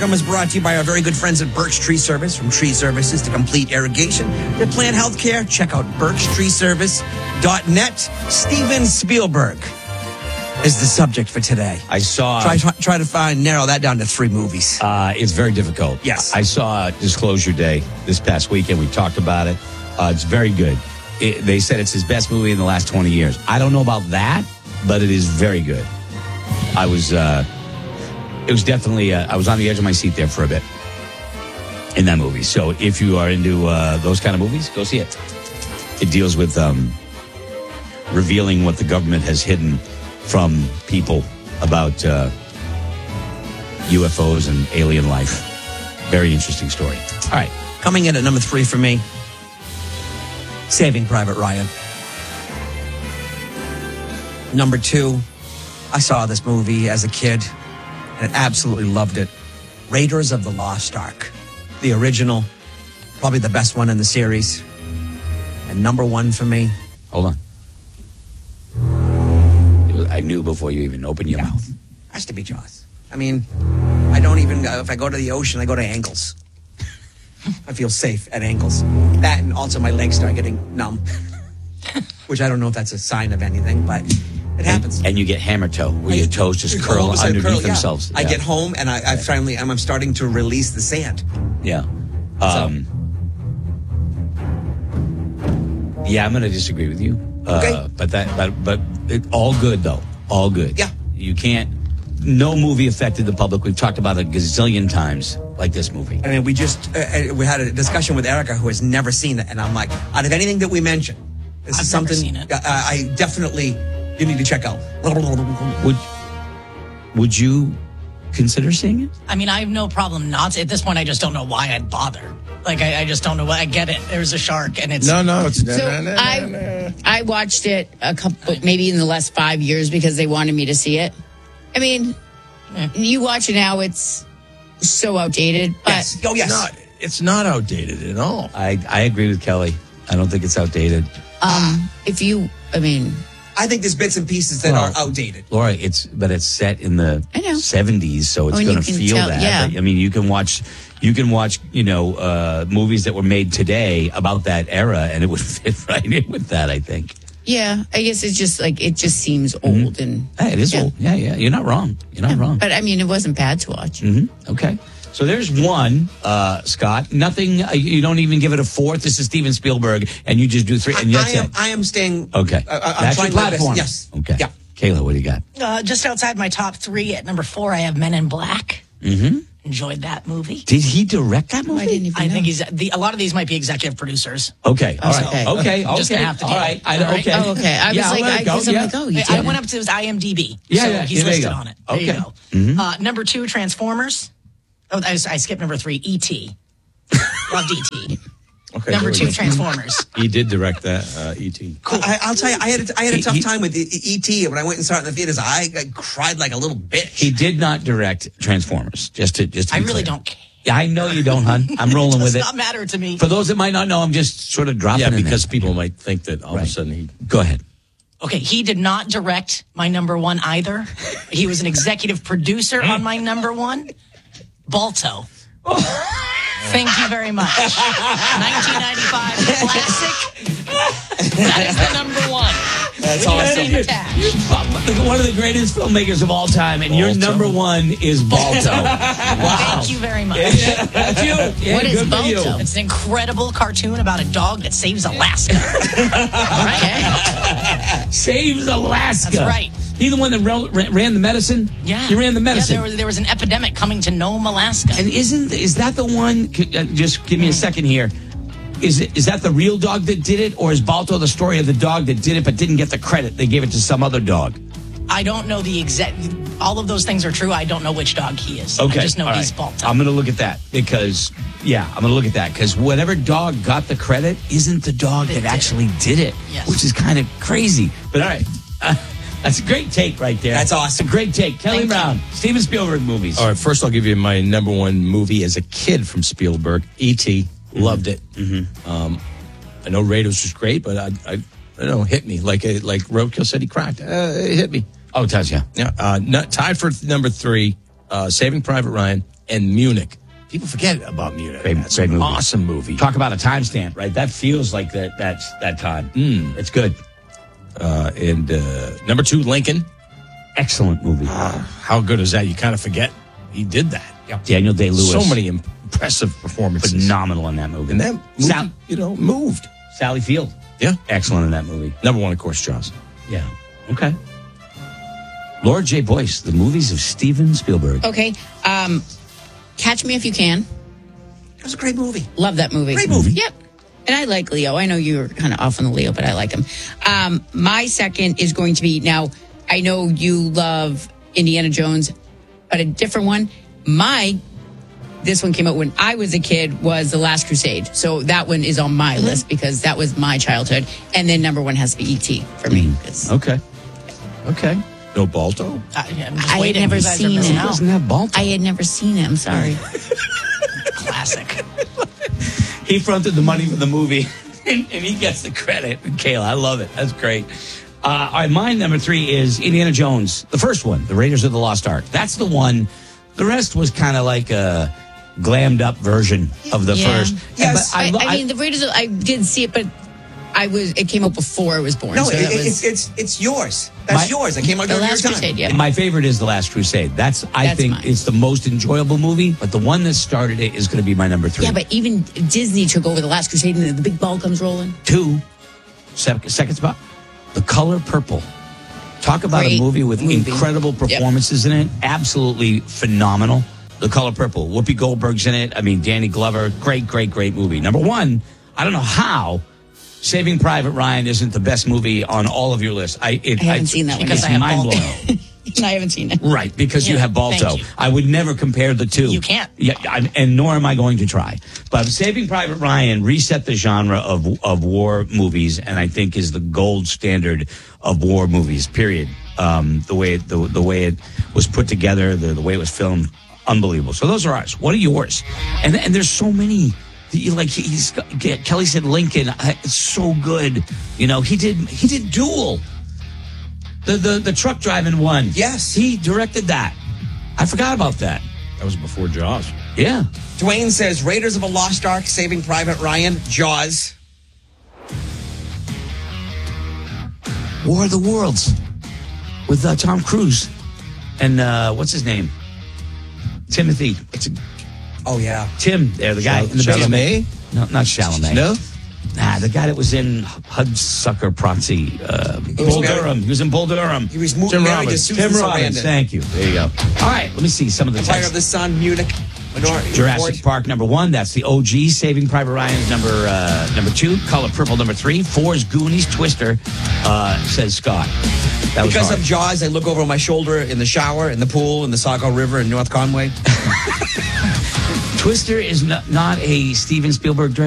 program is brought to you by our very good friends at Birch Tree Service. From tree services to complete irrigation to plant health care, check out birchtreeservice.net. Steven Spielberg is the subject for today. I saw... Try to narrow that down to 3 movies. It's very difficult. Yes. I saw Disclosure Day this past weekend. We talked about it. It's very good. They said it's his best movie in the last 20 years. I don't know about that, but it is very good. It was definitely, I was on the edge of my seat there for a bit in that movie. So if you are into those kind of movies, go see it. It deals with revealing what the government has hidden from people about UFOs and alien life. Very interesting story. All right. Coming in at number 3 for me, Saving Private Ryan. Number 2, I saw this movie as a kid and absolutely loved it. Raiders of the Lost Ark. The original, probably the best one in the series. And number 1 for me. Hold on. I knew before you even opened your mouth. Has to be Jaws. I mean, I don't even, if I go to the ocean, I go to Angles. I feel safe at Angles. That and also my legs start getting numb. Which I don't know if that's a sign of anything, but it happens. And you get hammer toe, where your toes just curl underneath themselves. I get home and I'm starting to release the sand. Yeah. Yeah, I'm going to disagree with you. Okay. But all good though. All good. Yeah. You can't. No movie affected the public. We've talked about it a gazillion times, like this movie. I mean, we had a discussion with Erica, who has never seen it, and I'm like, out of anything that we mentioned, this is something never seen it. I definitely you need to check out. Would you consider seeing it? I mean, I have no problem not. At this point, I just don't know why I'd bother. Like, I just don't know why. I get it. There's a shark, and it's... No. I watched it a couple, maybe in the last 5 years because they wanted me to see it. I mean, you watch it now, it's so outdated. But Yes. Oh, yes. It's not outdated at all. I agree with Kelly. I don't think it's outdated. I think there's bits and pieces that are outdated. Laura, it's set in the I know. 70s, so it's Oh, and going you to can feel tell, that. yeah. I mean, you can watch, movies that were made today about that era, and it would fit right in with that, I think. yeah, I guess it's just like, it just seems old. And Hey, it is old. Yeah. You're not wrong. Wrong. But I mean, it wasn't bad to watch. Okay. So there's one, Scott. Nothing, you don't even give it a 4th. This is Steven Spielberg, and you just do 3. And that's it. I am staying... Okay. I'm That's trying your my best. platform. Yes. Okay. Yeah. Kayla, what do you got? just outside my top 3 at number 4, I have Men in Black. Mm-hmm. Enjoyed that movie. Did he direct that movie? I didn't even I know. think a lot of these might be executive producers. Okay. All right. Okay. Okay. Just gonna have to All deal right. with it. All right. Okay. Oh, okay. I was Yeah, like, I'll let it go. you I did. went up to his IMDb. Yeah, so yeah. he's There you listed go. on it. There you go. Number 2, Transformers. Oh, I skipped number 3, E.T. Loved E.T. Okay. Number 2, Transformers. He did direct that, E.T. Cool. I'll tell you, I had a tough time with E.T. When I went and saw it in the theaters. I cried like a little bitch. He did not direct Transformers. Just to be I really clear. don't care. Yeah, I know you don't, hon. I'm rolling with It it. does not matter to me. For those that might not know, I'm just sort of dropping Yeah, in because there. people might think that all of a Right. sudden he... Go ahead. Okay, he did not direct my number 1 either. He was an executive producer on my number 1, Balto. Thank you very much. 1995 classic. That is the number 1. That's With awesome. your name attached. One of the greatest filmmakers of all time, and your number 1 is Balto. Wow. Thank you very much. That's you. Yeah, What is good for you. Balto? It's an incredible cartoon about a dog that saves Alaska. Saves Alaska. That's right. He the one that ran the medicine? Yeah. He ran the medicine. Yeah, there was an epidemic coming to Nome, Alaska. And is that the one, just give me a second here, is that the real dog that did it, or is Balto the story of the dog that did it but didn't get the credit? They gave it to some other dog. I don't know the exact... All of those things are true. I don't know which dog he is. Okay. I just know all he's right. Balto. I'm going to look at that because whatever dog got the credit isn't the dog that actually did it, Yes. which is kind of crazy. But all right. That's a great take right there. That's awesome. A great take. Kelly Thank you. Brown, Steven Spielberg movies. All right, first I'll give you my number 1 movie as a kid from Spielberg, E.T. Loved it. I know Raiders was great, but I don't know, hit me. Like Roadkill said he cracked. It hit me. Oh, touch, yeah. Yeah, tied for number 3, Saving Private Ryan, and Munich. People forget about Munich. That's great an movie. awesome movie. Talk about a timestamp, right? That feels like that's that time. It's good. And number 2, Lincoln. Excellent movie. How good is that? You kind of forget he did that. Daniel Day-Lewis. So many impressive performances. Phenomenal in that movie. And that movie, moved. Sally Field. Yeah. Excellent in that movie. Number 1, of course, Jaws. Yeah. Okay. Laura J. Boyce, the movies of Steven Spielberg. Okay. Catch Me If You Can. It was a great movie. Love that movie. Great movie. Yep. And I like Leo. I know you're kind of off on the Leo, but I like him. My second is going to be, now, I know you love Indiana Jones, but a different one. This one came out when I was a kid, was The Last Crusade. So that one is on my list because that was my childhood. And then number 1 has to be E.T. for me. Okay. No Balto? I'm just I had waiting. never You guys are seen missing it. out. Doesn't have Balto. I had never seen it. I'm sorry. Classic. He fronted the money for the movie, and he gets the credit. Kayla, I love it. That's great. All right, mine number 3 is Indiana Jones, the first one, The Raiders of the Lost Ark. That's the one. The rest was kind of like a glammed up version of the Yeah. first. Yes. And, but I mean, the Raiders, I did see it, but it came out before I was born. No, so that was it's yours. That's yours. It came out The during your Last time. Crusade, yeah. my favorite is The Last Crusade. I That's think mine. it's the most enjoyable movie, but the one that started it is going to be my number 3. Yeah, but even Disney took over The Last Crusade and the big ball comes rolling. 2, second spot, The Color Purple. Talk about Great a movie with movie. incredible performances in it. Absolutely phenomenal. The Color Purple. Whoopi Goldberg's in it. I mean, Danny Glover. Great movie. Number 1, I don't know how Saving Private Ryan isn't the best movie on all of your lists. I haven't seen that one Because yet. I have mind-blowing. I haven't seen it. Right, because you Yeah, have Balto. thank you. I would never compare the two. You can't. Yeah, and nor am I going to try. But Saving Private Ryan reset the genre of war movies, and I think is the gold standard of war movies. Period. The way it was put together, the way it was filmed, unbelievable. So those are ours. What are yours? And there's so many. Like Kelly said, Lincoln. It's so good. You know, he did Duel. The truck driving one. Yes. He directed that. I forgot about that. That was before Jaws. Yeah. Dwayne says Raiders of the Lost Ark, Saving Private Ryan, Jaws. War of the Worlds with Tom Cruise and what's his name? Timothy. Oh, yeah. Tim there, the guy in the Chalamet? No, not Chalamet. No? Nah, the guy that was in Hudsucker Proxy. Bull married- Durham. He was in Bull Durham. He was Tim married to Robbins. Susan Tim Robbins. Sarandon. Thank you. There you go. All right, let me see some of the Empire text. of the Sun, Munich, Minority Jurassic Report. Park number 1. That's the OG. Saving Private Ryan's number 2. Color Purple number 3. 4 is Goonies. Twister, says Scott. That was Because hard. of Jaws, I look over my shoulder in the shower, in the pool, in the Saco River in North Conway. Twister is not a Steven Spielberg director.